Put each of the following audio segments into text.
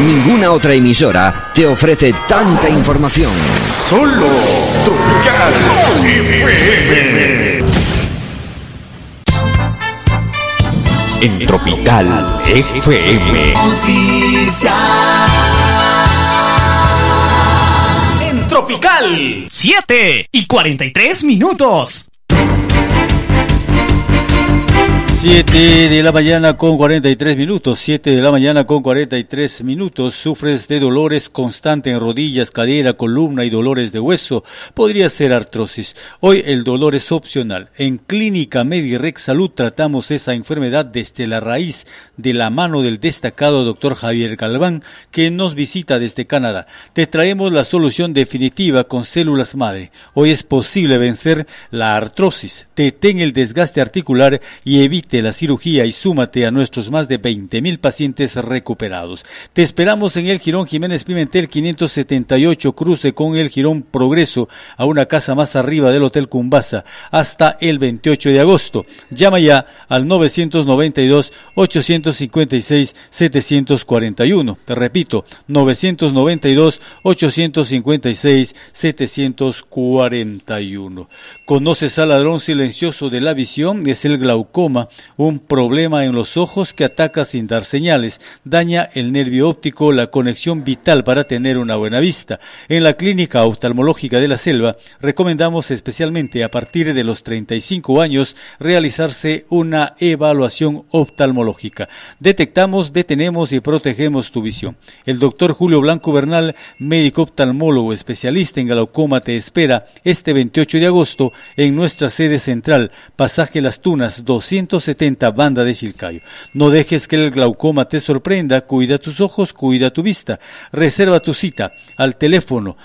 Ninguna otra emisora te ofrece tanta información. Solo Tropical FM. En Tropical FM. En Tropical, 7:43. 7 de la mañana con 43 minutos, 7 de la mañana con 43 minutos. ¿Sufres de dolores constantes en rodillas, cadera, columna y dolores de hueso? Podría ser artrosis. Hoy el dolor es opcional. En Clínica Medirex Salud tratamos esa enfermedad desde la raíz, de la mano del destacado doctor Javier Galván, que nos visita desde Canadá. Te traemos la solución definitiva con células madre. Hoy es posible vencer la artrosis. Detén el desgaste articular y evite la cirugía y súmate a nuestros más de 20,000 pacientes recuperados. Te esperamos en el Jirón Jiménez Pimentel 578, cruce con el Jirón Progreso, a una casa más arriba del Hotel Cumbasa, hasta el 28 de agosto. Llama ya al 992-856-741. Te repito, 992-856-741. ¿Conoces al ladrón silencioso de la visión? Es el glaucoma, un problema en los ojos que ataca sin dar señales, daña el nervio óptico, la conexión vital para tener una buena vista. En la Clínica Oftalmológica de la Selva recomendamos especialmente a partir de los 35 años realizarse una evaluación oftalmológica. Detectamos, detenemos y protegemos tu visión. El doctor Julio Blanco Bernal, médico oftalmólogo especialista en glaucoma, te espera este 28 de agosto en nuestra sede central, Pasaje Las Tunas 270, Banda de Chilcayo. No dejes que el glaucoma te sorprenda. Cuida tus ojos, cuida tu vista. Reserva tu cita al teléfono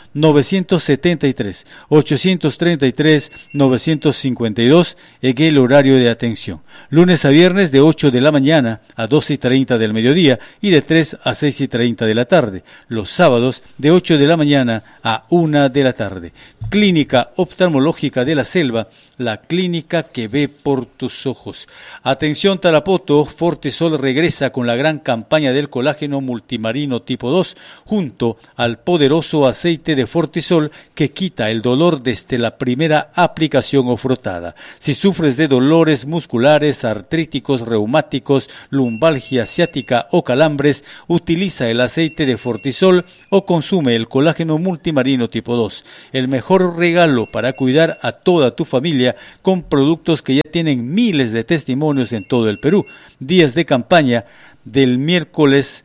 973-833-952 en el horario de atención. Lunes a viernes de 8 de la mañana a 12:30 del mediodía y de 3 a 6:30 de la tarde. Los sábados de 8 de la mañana a 1 de la tarde. Clínica Oftalmológica de la Selva, la clínica que ve por tus ojos. Atención Tarapoto, Fortisol regresa con la gran campaña del colágeno multimarino tipo 2 junto al poderoso aceite de Fortisol que quita el dolor desde la primera aplicación o frotada. Si sufres de dolores musculares, artríticos, reumáticos, lumbalgia ciática o calambres, utiliza el aceite de Fortisol o consume el colágeno multimarino tipo 2. El mejor regalo para cuidar a toda tu familia con productos que ya tienen miles de testimonios en todo el Perú. Días de campaña del miércoles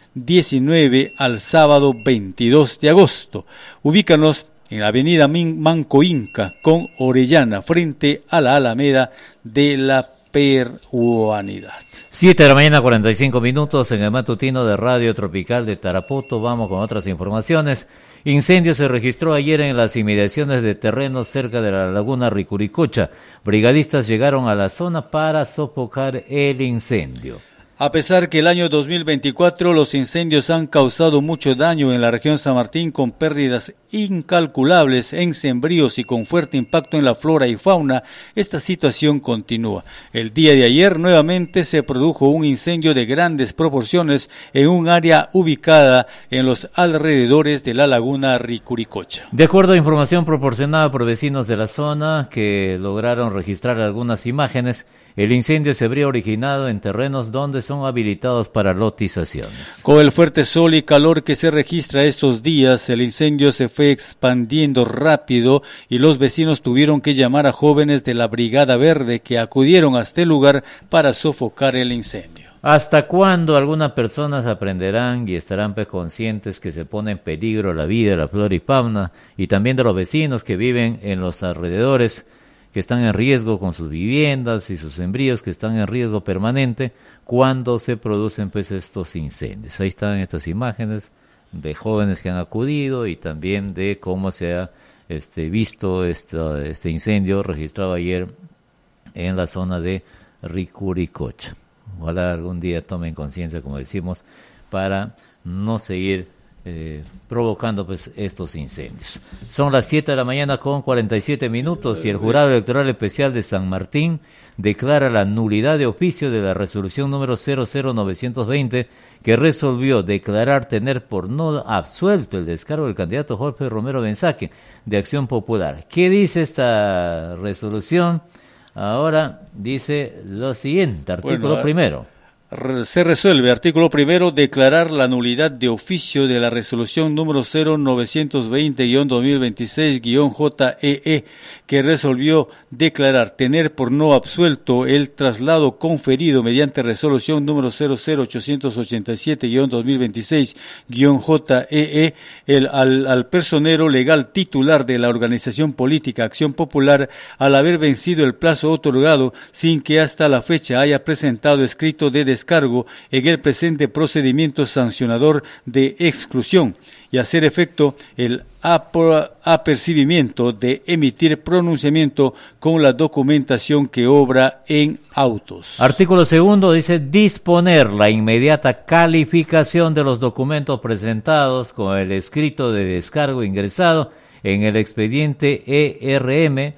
19 al sábado 22 de agosto. Ubícanos en la avenida Manco Inca con Orellana, frente a la Alameda de la Peruanidad. 7 de la mañana, 45 minutos, en el matutino de Radio Tropical de Tarapoto. Vamos con otras informaciones. Incendio se registró ayer en las inmediaciones de terrenos cerca de la laguna Ricuricocha. Brigadistas llegaron a la zona para sofocar el incendio. A pesar que el año 2024 los incendios han causado mucho daño en la región San Martín con pérdidas incalculables en sembríos y con fuerte impacto en la flora y fauna, esta situación continúa. El día de ayer nuevamente se produjo un incendio de grandes proporciones en un área ubicada en los alrededores de la laguna Ricuricocha. De acuerdo a información proporcionada por vecinos de la zona que lograron registrar algunas imágenes, el incendio se habría originado en terrenos donde son habilitados para lotizaciones. Con el fuerte sol y calor que se registra estos días, el incendio se fue expandiendo rápido y los vecinos tuvieron que llamar a jóvenes de la Brigada Verde que acudieron hasta el lugar para sofocar el incendio. ¿Hasta cuándo algunas personas aprenderán y estarán conscientes que se pone en peligro la vida, la flora y fauna, y también de los vecinos que viven en los alrededores, que están en riesgo con sus viviendas y sus sembríos que están en riesgo permanente cuando se producen estos incendios? Ahí están estas imágenes de jóvenes que han acudido y también de cómo se ha visto este incendio registrado ayer en la zona de Ricuricocha. Ojalá algún día tomen conciencia, como decimos, para no seguir provocando pues estos incendios. Son las 7 de la mañana con 47 minutos y el Jurado Electoral Especial de San Martín declara la nulidad de oficio de la resolución número 00920 que resolvió declarar tener por no absuelto el descargo del candidato Jorge Romero Benzaque de Acción Popular. ¿Qué dice esta resolución? Ahora dice lo siguiente, artículo primero. Se resuelve, artículo primero, declarar la nulidad de oficio de la resolución número 0920-2026-JEE, que resolvió declarar tener por no absuelto el traslado conferido mediante resolución número 00887-2026-JEE al personero legal titular de la organización política Acción Popular al haber vencido el plazo otorgado sin que hasta la fecha haya presentado escrito de descargo en el presente procedimiento sancionador de exclusión y hacer efecto el apercibimiento de emitir pronunciamiento con la documentación que obra en autos. Artículo segundo dice disponer la inmediata calificación de los documentos presentados con el escrito de descargo ingresado en el expediente ERM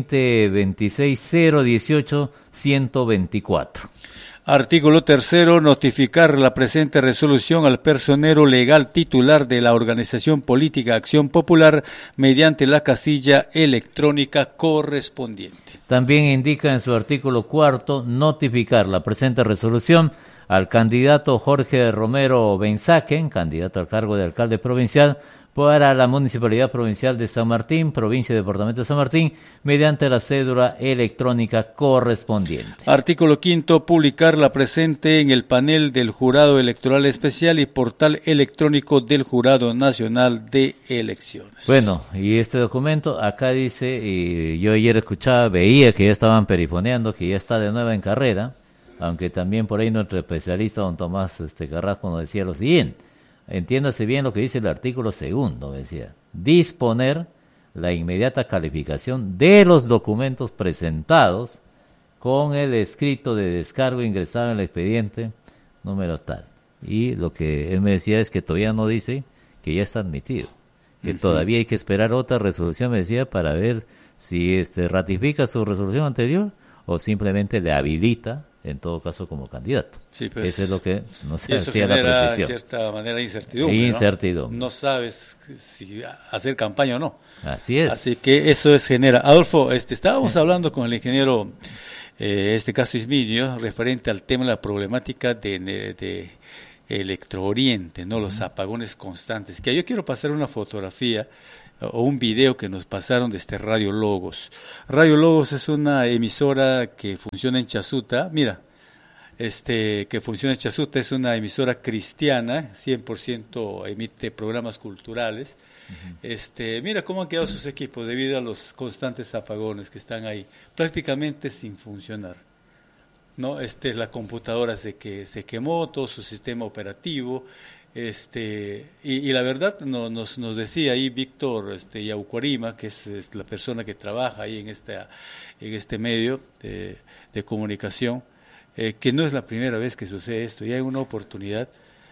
2026-018-124. Artículo tercero, notificar la presente resolución al personero legal titular de la organización política Acción Popular mediante la casilla electrónica correspondiente. También indica en su artículo cuarto notificar la presente resolución al candidato Jorge Romero Benzaque, candidato al cargo de alcalde provincial, para la Municipalidad Provincial de San Martín, provincia y departamento de San Martín, mediante la cédula electrónica correspondiente. Artículo quinto, publicar la presente en el panel del Jurado Electoral Especial y portal electrónico del Jurado Nacional de Elecciones. Bueno, y este documento acá dice, y yo ayer veía que ya estaban perifoneando, que ya está de nuevo en carrera, aunque también por ahí nuestro especialista, don Tomás Carrasco, nos decía lo siguiente. Entiéndase bien lo que dice el artículo segundo, decía, disponer la inmediata calificación de los documentos presentados con el escrito de descargo ingresado en el expediente número tal. Y lo que él me decía es que todavía no dice que ya está admitido, que todavía hay que esperar otra resolución, me decía, para ver si ratifica su resolución anterior o simplemente le habilita en todo caso como candidato. Sí, pues, eso es lo que no se hacía la precisión. En cierta manera incertidumbre. ¿No? No sabes si hacer campaña o no. Así es. Así que eso genera. Adolfo, estábamos hablando con el ingeniero, caso Isminio, referente al tema de la problemática de Electrooriente, ¿no? Los apagones constantes. Que yo quiero pasar una fotografía o un video que nos pasaron de Radio Logos. Radio Logos es una emisora que funciona en Chasuta. Mira, que funciona en Chasuta, es una emisora cristiana, 100% emite programas culturales. Mira cómo han quedado sus equipos debido a los constantes apagones que están ahí, prácticamente sin funcionar. ¿No? La computadora se quemó, todo su sistema operativo. Y la verdad nos decía ahí Víctor Yaucuarima, que es la persona que trabaja ahí en este medio de comunicación, que no es la primera vez que sucede esto. Ya en una oportunidad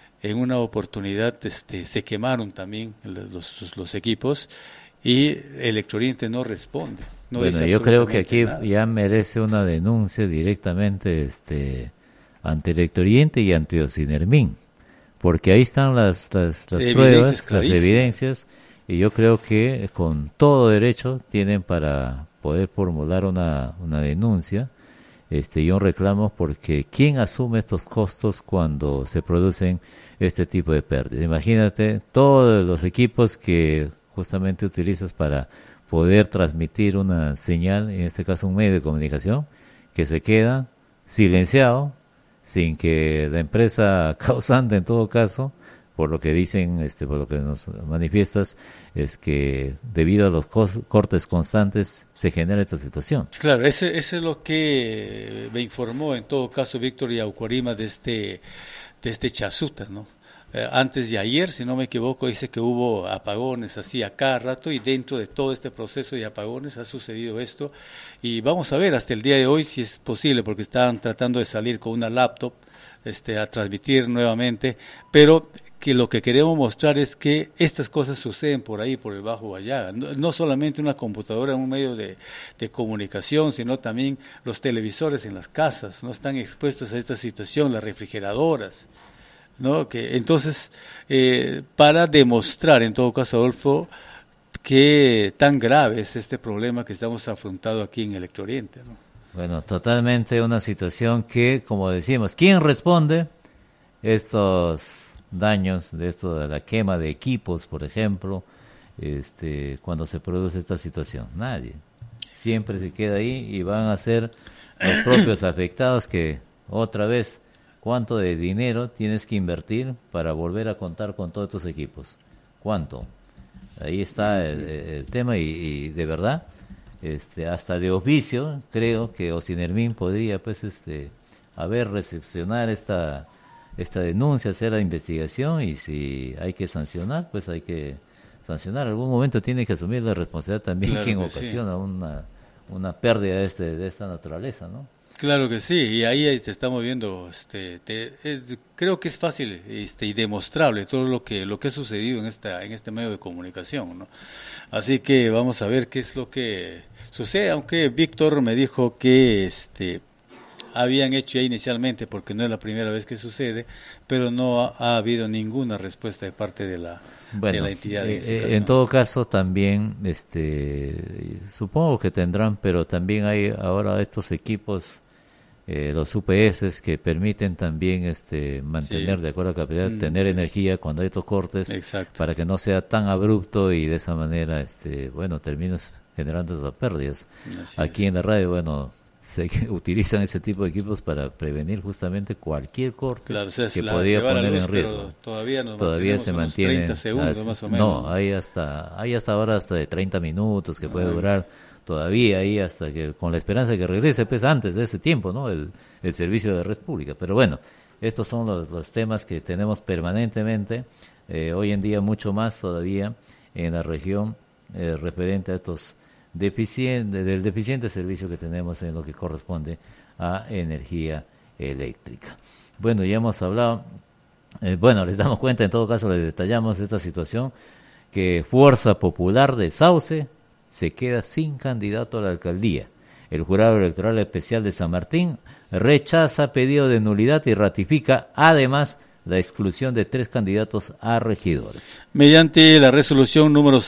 se quemaron también los equipos y Electrooriente no responde. Bueno, yo creo que aquí ya merece una denuncia directamente ante Electrooriente y ante Ocinermin, porque ahí están las pruebas, las evidencias, y yo creo que con todo derecho tienen para poder formular una denuncia y un reclamo, porque ¿quién asume estos costos cuando se producen este tipo de pérdidas? Imagínate todos los equipos que justamente utilizas para poder transmitir una señal, en este caso un medio de comunicación, que se queda silenciado, sin que la empresa causante, en todo caso, por lo que dicen, por lo que nos manifiestas, es que debido a los cortes constantes se genera esta situación. Claro, ese es lo que me informó en todo caso Víctor Yaucuarima de este Chasuta, ¿no? Antes de ayer, si no me equivoco, dice que hubo apagones así a cada rato, y dentro de todo este proceso de apagones ha sucedido esto, y vamos a ver hasta el día de hoy si es posible, porque estaban tratando de salir con una laptop a transmitir nuevamente, pero que lo que queremos mostrar es que estas cosas suceden por ahí, por el Bajo Guayaga. No solamente una computadora en un medio de comunicación, sino también los televisores en las casas, no están expuestos a esta situación, las refrigeradoras, ¿no? Que entonces, para demostrar, en todo caso, Adolfo, qué tan grave es este problema que estamos afrontando aquí en Electro Oriente, ¿no? Bueno, totalmente una situación que, como decimos, ¿quién responde estos daños de esto de la quema de equipos, por ejemplo, cuando se produce esta situación? Nadie. Siempre se queda ahí y van a ser los propios afectados que, otra vez, ¿cuánto de dinero tienes que invertir para volver a contar con todos estos equipos? ¿Cuánto? Ahí está el tema y de verdad, hasta de oficio, creo que Ocinermin podría, pues, recepcionar esta denuncia, hacer la investigación y si hay que sancionar, pues hay que sancionar. En algún momento tiene que asumir la responsabilidad también, claro, quien ocasiona una pérdida de esta naturaleza, ¿no? Claro que sí, y ahí te estamos viendo, creo que es fácil y demostrable todo lo que ha sucedido en este medio de comunicación, ¿no? Así que vamos a ver qué es lo que sucede, aunque Víctor me dijo que habían hecho ya inicialmente, porque no es la primera vez que sucede, pero no ha habido ninguna respuesta de parte de la entidad. En todo caso, también, supongo que tendrán, pero también hay ahora estos equipos, los UPS, que permiten también mantener, de acuerdo a la capacidad, tener energía cuando hay estos cortes. Exacto. Para que no sea tan abrupto y de esa manera, terminas generando esas pérdidas. Aquí en la radio, se utilizan ese tipo de equipos para prevenir justamente cualquier corte, claro, que podría poner en riesgo. Todavía se mantiene 30 segundos más o menos. No, hay hasta ahora hasta de 30 minutos que puede durar todavía ahí, hasta que con la esperanza de que regrese, pues, antes de ese tiempo, ¿no? El servicio de red pública. Pero bueno, estos son los temas que tenemos permanentemente, hoy en día mucho más todavía en la región, referente a estos del deficiente servicio que tenemos en lo que corresponde a energía eléctrica. Bueno, ya hemos hablado, les damos cuenta, en todo caso les detallamos esta situación, que Fuerza Popular de Sauce se queda sin candidato a la alcaldía. El Jurado Electoral Especial de San Martín rechaza pedido de nulidad y ratifica además la exclusión de 3 candidatos a regidores. Mediante la resolución número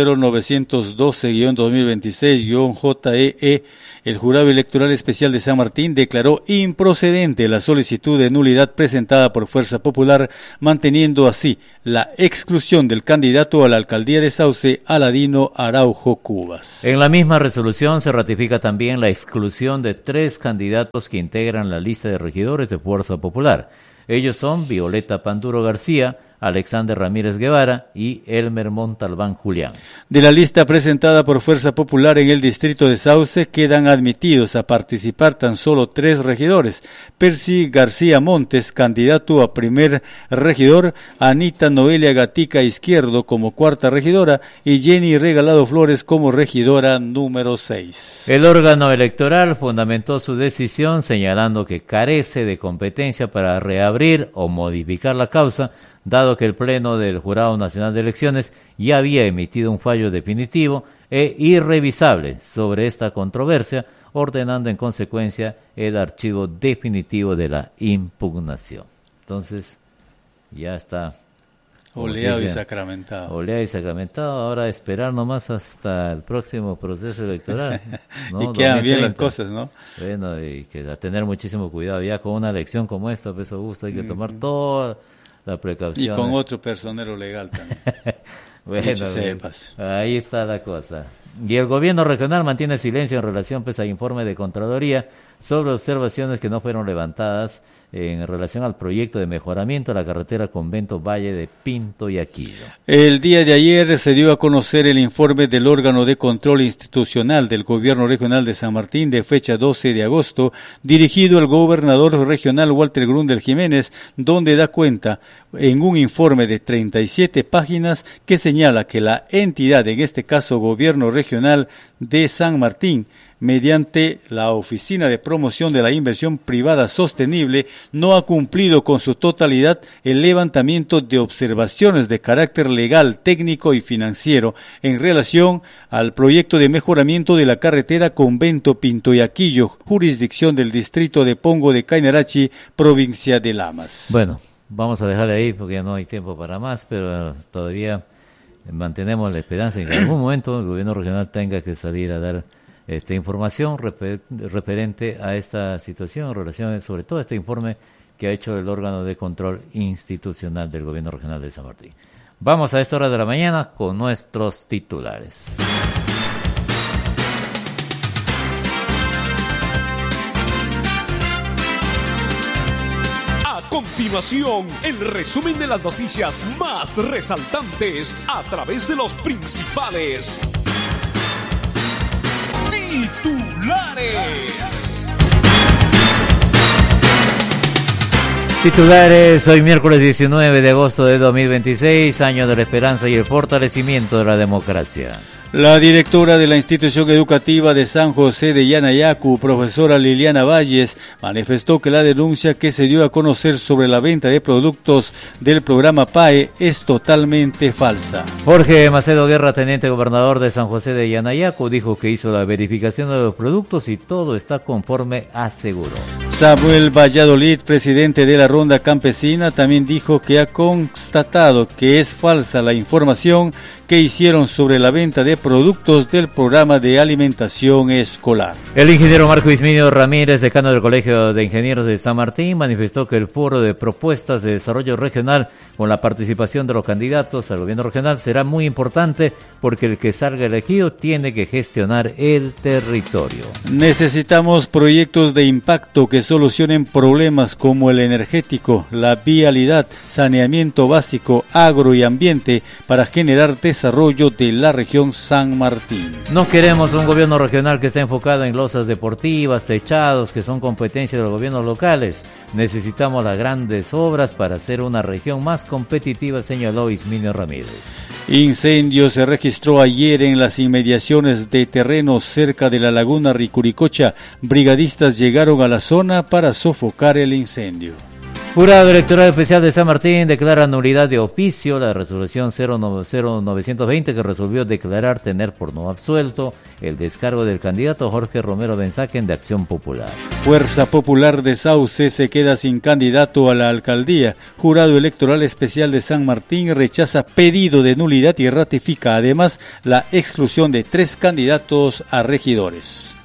00912-2026-JEE, el Jurado Electoral Especial de San Martín declaró improcedente la solicitud de nulidad presentada por Fuerza Popular, manteniendo así la exclusión del candidato a la alcaldía de Sauce, Aladino Araujo Cubas. En la misma resolución se ratifica también la exclusión de 3 candidatos que integran la lista de regidores de Fuerza Popular. Ellos son Violeta Panduro García, Alexander Ramírez Guevara y Elmer Montalbán Julián. De la lista presentada por Fuerza Popular en el distrito de Sauce, quedan admitidos a participar tan solo 3 regidores: Percy García Montes, candidato a primer regidor; Anita Noelia Gatica Izquierdo como 4ª regidora; y Jenny Regalado Flores como regidora número 6. El órgano electoral fundamentó su decisión señalando que carece de competencia para reabrir o modificar la causa, dado que el Pleno del Jurado Nacional de Elecciones ya había emitido un fallo definitivo e irrevisable sobre esta controversia, ordenando en consecuencia el archivo definitivo de la impugnación. Entonces, ya está oleado y sacramentado. Oleado y sacramentado, ahora esperar nomás hasta el próximo proceso electoral, ¿no? Y quedan bien las cosas, ¿no? Bueno, y que a tener muchísimo cuidado, ya con una elección como esta, pues, Augusto, hay que tomar toda la precaución. Y con otro personero legal también. Bueno, ahí está la cosa. Y el gobierno regional mantiene silencio en relación, pues, al informe de Contraloría sobre observaciones que no fueron levantadas en relación al proyecto de mejoramiento de la carretera Convento Valle de Pinto y Aquillo. El día de ayer se dio a conocer el informe del órgano de control institucional del gobierno regional de San Martín de fecha 12 de agosto, dirigido al gobernador regional Walter Grundel Jiménez, donde da cuenta en un informe de 37 páginas que señala que la entidad, en este caso gobierno regional de San Martín, mediante la Oficina de Promoción de la Inversión Privada Sostenible, no ha cumplido con su totalidad el levantamiento de observaciones de carácter legal, técnico y financiero en relación al proyecto de mejoramiento de la carretera Convento Pintoyaquillo, jurisdicción del distrito de Pongo de Cainarachi, provincia de Lamas. Bueno, vamos a dejarle ahí porque ya no hay tiempo para más, pero todavía mantenemos la esperanza en que en algún momento el gobierno regional tenga que salir a dar esta información referente a esta situación en relación sobre todo este informe que ha hecho el órgano de control institucional del gobierno regional de San Martín. Vamos a esta hora de la mañana con nuestros titulares. A continuación, el resumen de las noticias más resaltantes a través de los principales Titulares, hoy miércoles 19 de agosto de 2026, año de la esperanza y el fortalecimiento de la democracia. La directora de la institución educativa de San José de Yanayacu, profesora Liliana Valles, manifestó que la denuncia que se dio a conocer sobre la venta de productos del programa PAE es totalmente falsa. Jorge Macedo Guerra, teniente gobernador de San José de Yanayacu, dijo que hizo la verificación de los productos y todo está conforme aseguró. Samuel Valladolid, presidente de la Ronda Campesina, también dijo que ha constatado que es falsa la información que hicieron sobre la venta de productos del programa de alimentación escolar. El ingeniero Marco Isminio Ramírez, decano del Colegio de Ingenieros de San Martín, manifestó que el foro de propuestas de desarrollo regional con la participación de los candidatos al gobierno regional será muy importante porque el que salga elegido tiene que gestionar el territorio. Necesitamos proyectos de impacto que solucionen problemas como el energético, la vialidad, saneamiento básico, agro y ambiente para generar desarrollo de la región San Martín. No queremos un gobierno regional que esté enfocado en losas deportivas, techados, que son competencia de los gobiernos locales. Necesitamos las grandes obras para hacer una región más competitiva, señaló Isminio Ramírez. Incendio se registró ayer en las inmediaciones de terrenos cerca de la laguna Ricuricocha. Brigadistas llegaron a la zona para sofocar el incendio. Jurado Electoral Especial de San Martín declara nulidad de oficio la resolución 00920 que resolvió declarar tener por no absuelto el descargo del candidato Jorge Romero Benzaquen de Acción Popular. Fuerza Popular de Sauce se queda sin candidato a la alcaldía. Jurado Electoral Especial de San Martín rechaza pedido de nulidad y ratifica además la exclusión de 3 candidatos a regidores.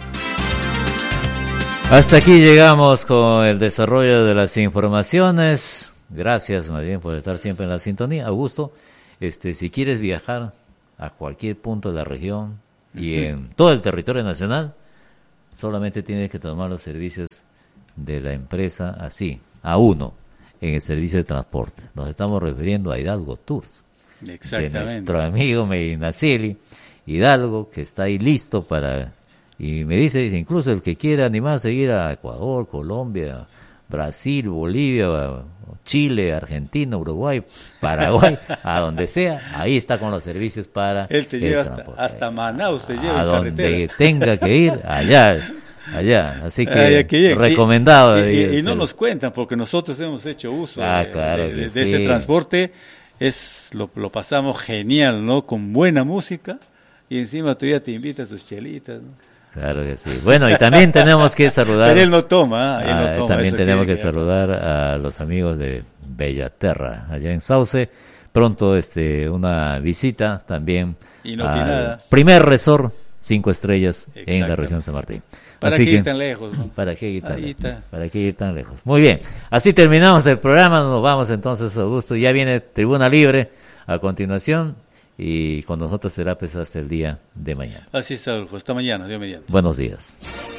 Hasta aquí llegamos con el desarrollo de las informaciones. Gracias más bien por estar siempre en la sintonía. Augusto, si quieres viajar a cualquier punto de la región y en todo el territorio nacional, solamente tienes que tomar los servicios de la empresa así, a uno, en el servicio de transporte. Nos estamos refiriendo a Hidalgo Tours. Exactamente. De nuestro amigo Medinaceli, Hidalgo, que está ahí listo para... Y me dice, incluso el que quiera animarse a ir a Ecuador, Colombia, Brasil, Bolivia, Chile, Argentina, Uruguay, Paraguay, a donde sea, ahí está con los servicios para... Él te lleva hasta Manaus, te lleva a en donde carretera. Tenga que ir, allá. Así que recomendado. Y no nos cuentan, porque nosotros hemos hecho uso de ese transporte. Lo pasamos genial, ¿no? Con buena música, y encima tú ya te invitas a tus chelitas, ¿no? Claro que sí. Bueno, y también tenemos que saludar... Pero él no toma. También tenemos que saludar a los amigos de Bellaterra, allá en Sauce. Pronto una visita también al primer resort 5 estrellas en la región San Martín. ¿Para qué ir tan lejos? ¿No? ¿Para qué ir tan lejos? Muy bien, así terminamos el programa. Nos vamos entonces, Augusto. Ya viene Tribuna Libre a continuación. Y con nosotros será hasta el día de mañana. Así es, Adolfo. Hasta mañana, Dios mediante. Buenos días.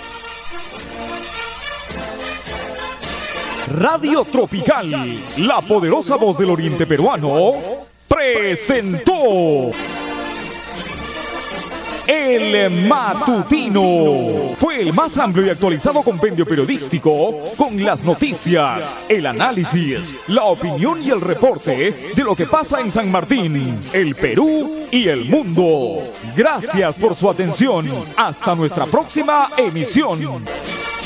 Radio Tropical, la poderosa voz del oriente peruano, presentó El Matutino. Fue el más amplio y actualizado compendio periodístico con las noticias, el análisis, la opinión y el reporte de lo que pasa en San Martín, el Perú y el mundo. Gracias por su atención. Hasta nuestra próxima emisión.